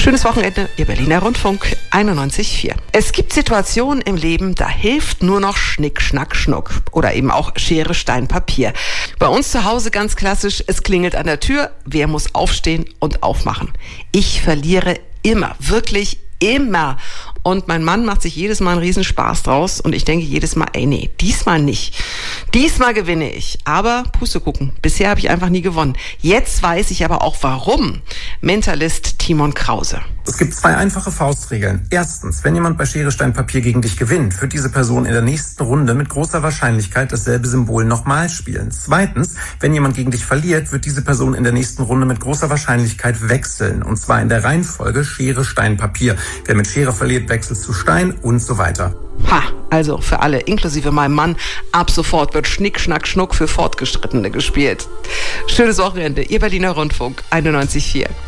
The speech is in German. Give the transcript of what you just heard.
Schönes Wochenende, Ihr Berliner Rundfunk 91,4. Es gibt Situationen im Leben, da hilft nur noch Schnick, Schnack, Schnuck. Oder eben auch Schere, Stein, Papier. Bei uns zu Hause ganz klassisch, es klingelt an der Tür, wer muss aufstehen und aufmachen? Ich verliere immer, wirklich immer. Und mein Mann macht sich jedes Mal einen Riesenspaß draus und ich denke jedes Mal, nee, diesmal nicht. Diesmal gewinne ich. Aber Pustekuchen, bisher habe ich einfach nie gewonnen. Jetzt weiß ich aber auch warum. Mentalist Timon Krause. Es gibt 2 einfache Faustregeln. Erstens, wenn jemand bei Schere, Stein, Papier gegen dich gewinnt, führt diese Person in der nächsten Runde mit großer Wahrscheinlichkeit dasselbe Symbol nochmal spielen. Zweitens, wenn jemand gegen dich verliert, wird diese Person in der nächsten Runde mit großer Wahrscheinlichkeit wechseln. Und zwar in der Reihenfolge Schere, Stein, Papier. Wer mit Schere verliert, wechselt zu Stein und so weiter. Also für alle, inklusive meinem Mann, ab sofort wird Schnick, Schnack, Schnuck für Fortgeschrittene gespielt. Schönes Wochenende, Ihr Berliner Rundfunk 91,4.